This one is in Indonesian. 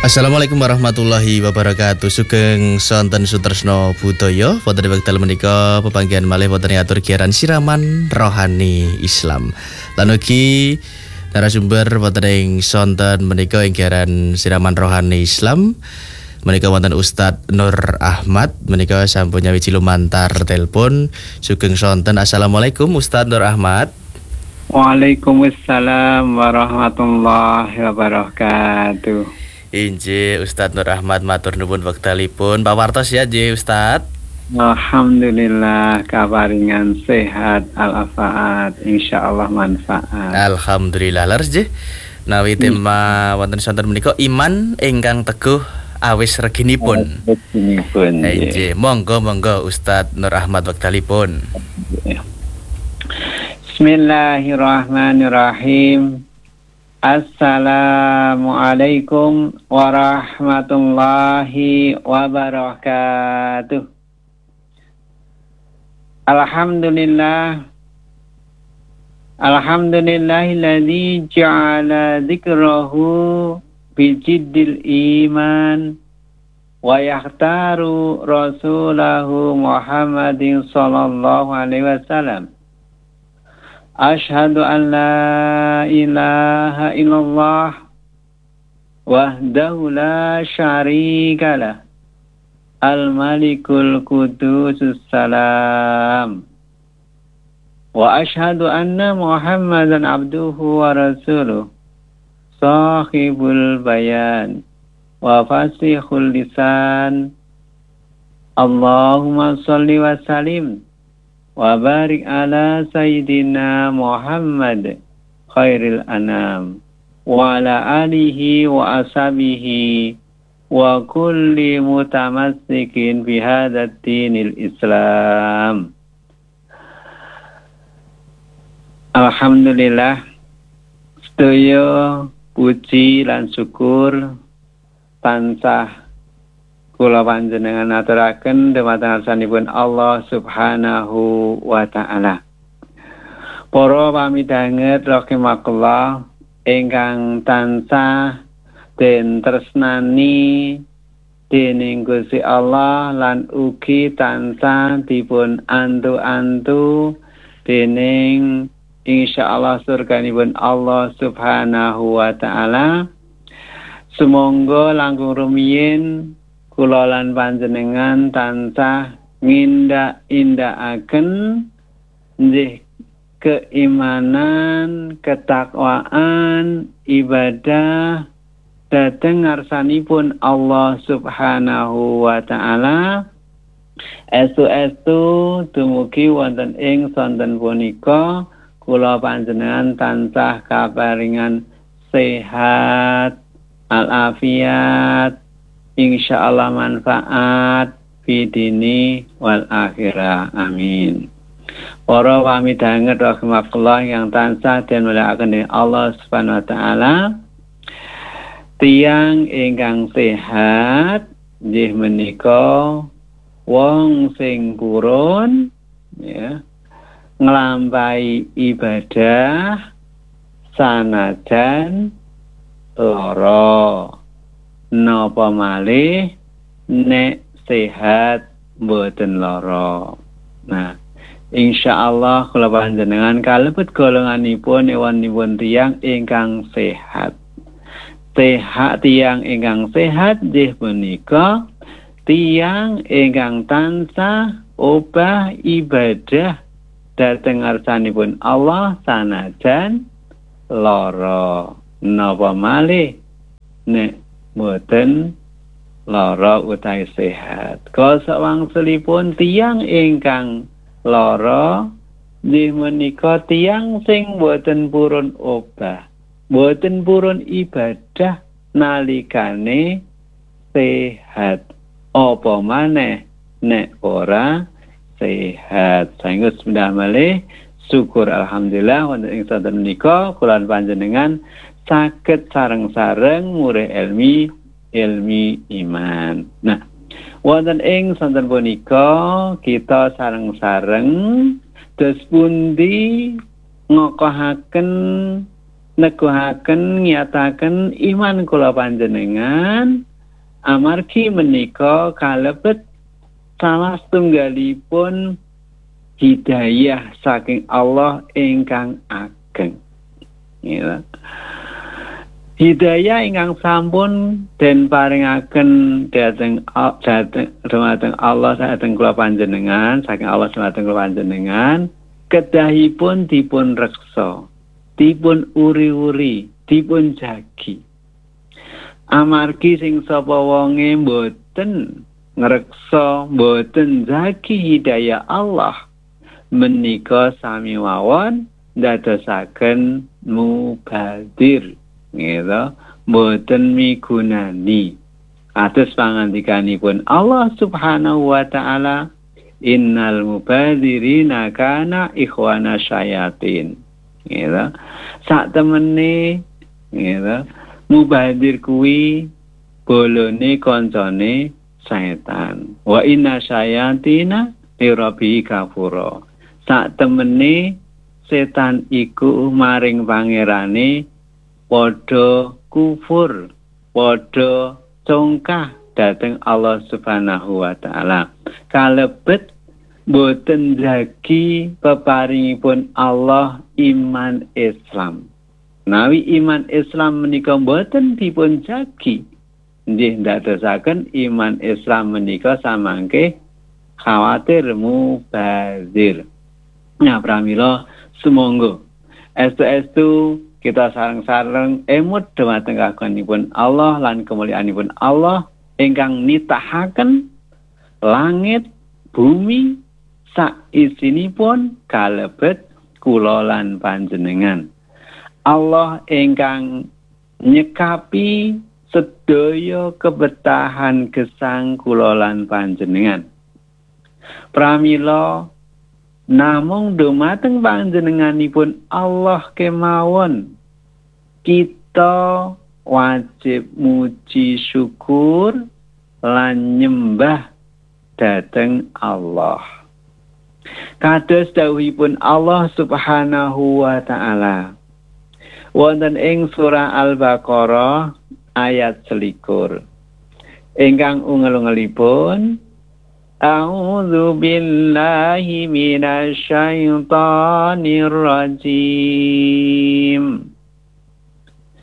Assalamualaikum warahmatullahi wabarakatuh. Sugeng sonten sutresno budaya wonten ing wekdal menika pepanggihan malih wonten atur giaran siraman rohani Islam. Lan ugi narasumber wonten ing sonten menika ing giaran siraman rohani Islam menika wonten Ustadz Nur Ahmad menika sampun nyawiji lumantar telepon. Sugeng sonten. Assalamualaikum Ustadz Nur Ahmad. Waalaikumsalam warahmatullahi wabarakatuh. Inje Ustadz Nur Ahmad matur nuwun wekdalipun pawartos ya nggih Ustadz. Alhamdulillah kabaringan sehat alafaat insyaallah manfaat. Alhamdulillah leres nggih. Nawi tema wonten sonten menika iman ingkang teguh awis reginipun. Reginipun. Inje monggo Ustadz Nur Ahmad wekdalipun. Bismillahirrahmanirrahim. Assalamualaikum warahmatullahi wabarakatuh. Alhamdulillahilladzi ja'ala dzikrahu bijiddil iman wa yakhtaru rasulahu Muhammadin sallallahu alaihi wasallam. Asyhadu an la ilaha illallah wahdahu la syarikalah al-malikul qudusus salam wa asyhadu anna Muhammadan abduhu wa rasuluh sahibul bayan wa fasihul lisan. Allahumma sholli wa sallim wa barik ala sayyidina Muhammad khairil anam wa ala alihi wa ashabihi wa kulli mutamassikin bihadzal dinil Islam. Alhamdulillah, sedaya puji lan syukur tansah kula panjenengan aturaken dhumateng asmanipun Allah Subhanahu wa taala. Para pamidhanget rahimakumullah ingkang tansah den tresnani dening Gusti Allah lan ugi tansah dipun antu-antu dening insyaallah surganipun Allah Subhanahu wa taala. Sumangga langkung rumiyin kula lan panjenengan tansah ngindak-indakaken nggih keimanan, ketakwaan, ibadah dhateng ngarsanipun Allah Subhanahu wa taala. Estu-estu dumugi wonten ing sonten punika kula panjenengan tansah kaparingan sehat, alafiat, insyaallah manfaat fidini wal akhirah. Amin. Para pamidhanget rahimakumullah yang tansah den mulyakaken dening Allah Subhanahu wa taala. Tiyang ingkang sehat nggih menika wong sing purun ya nglampahi ibadah sanajan lara. Napa malih nek sehat mboten lara. Nah, insyaallah kula panjenengan kalebet golonganipun ewanipun tiyang ingkang sehat. Tiyang ingkang sehat nggih punika tiyang ingkang tansah obah ibadah dhateng ngarsanipun Allah sanajan lara. Napa malih nek boten lara utawi sehat. Kala wangsulipun tiyang ingkang lara nggih menika tiyang sing boten purun obah, boten purun ibadah nalikane sehat. Apa maneh nek ora sehat. Saengga semendah malih syukur alhamdulillah wonten ing sonten menika kula panjenengan saged sareng-sareng murih ilmi iman. Nah, wonten ing sonten punika kita sareng-sareng dos pundi ngokohaken neguhaken nyataken iman kula panjenengan amargi menika kalebet salah setunggalipun hidayah saking Allah ingkang ageng. Ya. Hidayah ingkang sampun den paringaken dhateng Allah dhateng kula panjenengan, saking Allah dhateng kula panjenengan, kedahipun dipun reksa, dipun uri-uri, dipun jagi. Amargi sing sapa wonge mboten ngreksa, mboten jagi hidayah Allah, menika sami mawon dadosaken mubadir. Gitu, mboten migunani. Atus pangandikanipun Allah Subhanahu wa taala, innal mubadzirina kana ikhwana syayatin. Gitu. Sak temene gitu, mubadir kuwi bolone koncone setan. Wa inna syayatina lirabbi kafura. Sak temene setan iku maring pangerane padha kufur, padha congkah dhateng Allah Subhanahu wa taala. Kalebet boten jagi peparingipun Allah iman Islam. Nawi iman Islam menika boten dipun jagi, nggih ndadosaken iman Islam menika samangke khawatir mubazir. Nah, pramila sumangga estu-estu kita sareng-sareng emut dhumateng kagunganipun Allah lan kemuliaanipun Allah ingkang nitahaken langit, bumi, sak isinipun kalebet kula lan panjenengan. Allah ingkang nyekapi sedaya kebetahan gesang kula lan panjenengan. Pramila namung dumateng panjenenganipun Allah kemawon kita wajib muji syukur lan nyembah dhateng Allah. Kados dawuhipun Allah Subhanahu wa taala wonten ing surah Al-Baqarah ayat 21. Ingkang ungel-ungelipun A'udzu billahi minasy syaithanir rajim.